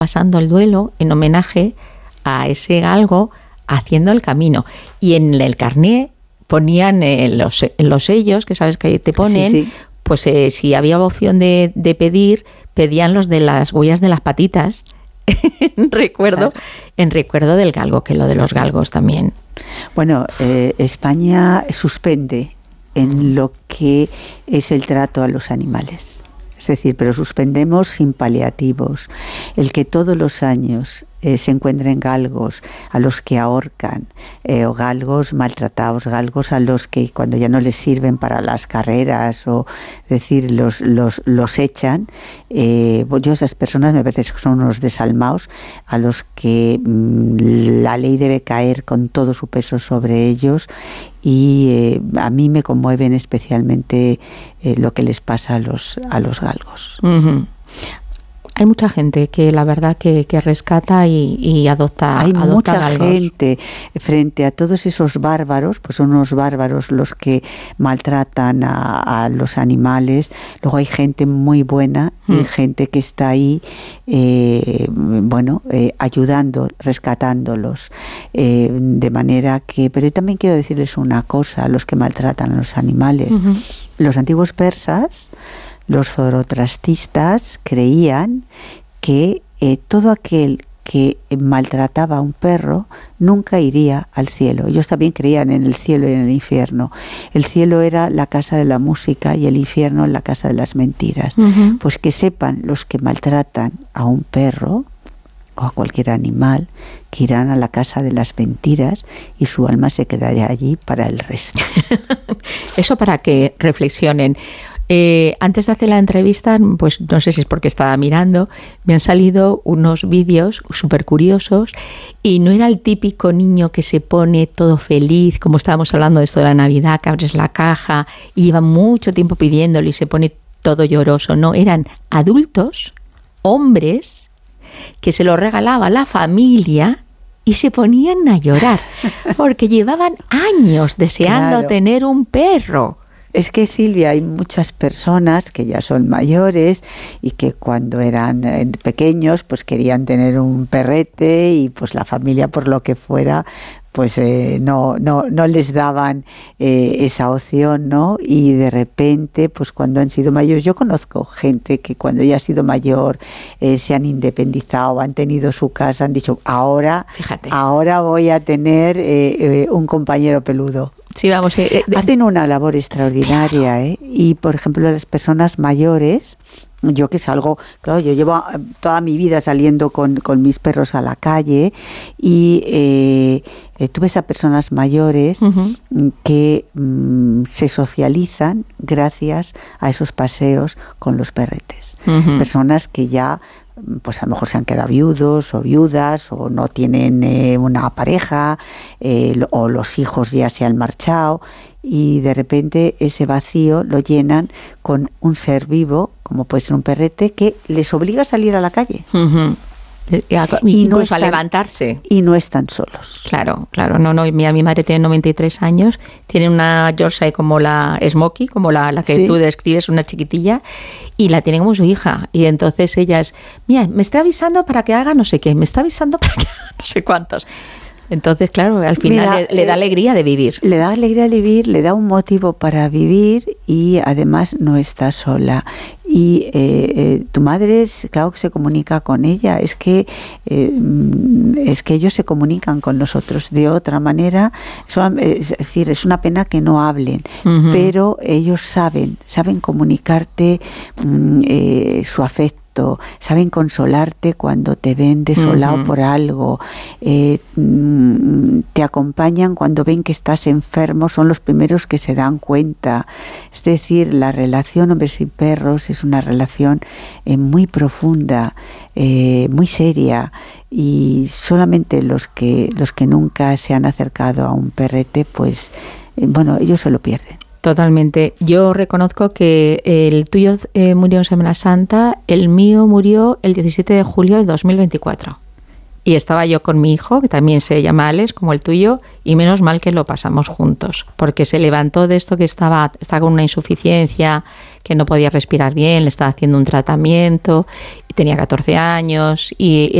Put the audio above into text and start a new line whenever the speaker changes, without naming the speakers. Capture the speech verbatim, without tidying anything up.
pasando el duelo en homenaje a ese galgo haciendo el camino. Y en el carné ponían eh, los, los sellos, que sabes que te ponen, sí, sí. pues eh, si había opción de, de pedir, pedían los de las huellas de las patitas, en recuerdo, claro. en recuerdo del galgo, que lo de los galgos también.
Bueno, eh, España suspende en lo que es el trato a los animales. Es decir, pero suspendemos sin paliativos. El que todos los años eh, se encuentren galgos a los que ahorcan, eh, o galgos maltratados, galgos a los que cuando ya no les sirven para las carreras, o es decir, los, los, los echan. Eh, yo esas personas me parece que son unos desalmados a los que mmm, la ley debe caer con todo su peso sobre ellos. Y eh, a mí me conmueven especialmente eh, lo que les pasa a los a los galgos.
Uh-huh. Hay mucha gente que la verdad que, que rescata y, y adopta
Hay
adopta
mucha
galgos.
gente frente a todos esos bárbaros, pues son unos bárbaros los que maltratan a, a los animales. Luego hay gente muy buena y mm. gente que está ahí, eh, bueno, eh, ayudando, rescatándolos, eh, de manera que. Pero yo también quiero decirles una cosa a los que maltratan a los animales. Uh-huh. Los antiguos persas, los zoroastristas, creían que eh, todo aquel que maltrataba a un perro nunca iría al cielo. Ellos también creían en el cielo y en el infierno. El cielo era la casa de la música y el infierno la casa de las mentiras. Uh-huh. Pues que sepan los que maltratan a un perro o a cualquier animal que irán a la casa de las mentiras y su alma se quedará allí para el resto.
Eso para que reflexionen. Eh, antes de hacer la entrevista, pues no sé si es porque estaba mirando, me han salido unos vídeos súper curiosos y no era el típico niño que se pone todo feliz, como estábamos hablando de esto de la Navidad, que abres la caja y lleva mucho tiempo pidiéndolo y se pone todo lloroso. No, eran adultos, hombres, que se lo regalaba la familia y se ponían a llorar porque llevaban años deseando claro. tener un perro.
Es que, Silvia, hay muchas personas que ya son mayores y que cuando eran pequeños pues querían tener un perrete y pues la familia, por lo que fuera, pues eh, no, no, no les daban eh, esa opción, ¿no? Y de repente, pues cuando han sido mayores, yo conozco gente que cuando ya ha sido mayor eh, se han independizado, han tenido su casa, han dicho, ahora, Fíjate. ahora voy a tener eh, eh, un compañero peludo.
Sí, vamos. Eh, eh,
Hacen una labor extraordinaria, ¿eh? Y, por ejemplo, las personas mayores, yo que salgo, claro, yo llevo toda mi vida saliendo con, con mis perros a la calle y eh, eh, tú ves a personas mayores uh-huh. que mm, se socializan gracias a esos paseos con los perretes. Uh-huh. Personas que ya pues a lo mejor se han quedado viudos o viudas o no tienen eh, una pareja eh, o los hijos ya se han marchado y de repente ese vacío lo llenan con un ser vivo como puede ser un perrete que les obliga a salir a la calle.
Uh-huh. Y, y no están, a levantarse.
Y no están solos.
Claro, claro. No, no. Mi, mi madre tiene noventa y tres años, tiene una Yorkshire como la Smokey, como la, la que ¿Sí? tú describes, una chiquitilla, y la tiene como su hija. Y entonces ella es, mira, me está avisando para que haga no sé qué, me está avisando para que haga no sé cuántos. Entonces, claro, al final Mira, le, le da alegría de vivir.
Le da alegría de vivir, le da un motivo para vivir y además no está sola. Y eh, eh, tu madre, es, claro que se comunica con ella, es que eh, es que ellos se comunican con nosotros de otra manera. Es decir, es una pena que no hablen, uh-huh. pero ellos saben, saben comunicarte mm, eh, su afecto. Saben consolarte cuando te ven desolado uh-huh. por algo, eh, te acompañan cuando ven que estás enfermo, son los primeros que se dan cuenta. Es decir, la relación hombres y perros es una relación eh, muy profunda, eh, muy seria, y solamente los que los que nunca se han acercado a un perrete, pues eh, bueno, ellos se lo pierden.
Totalmente. Yo reconozco que el tuyo eh, murió en Semana Santa, el mío murió el diecisiete de julio de dos mil veinticuatro. Y estaba yo con mi hijo, que también se llama Alex, como el tuyo, y menos mal que lo pasamos juntos, porque se levantó de esto que estaba, estaba con una insuficiencia, que no podía respirar bien, le estaba haciendo un tratamiento, y tenía catorce años, y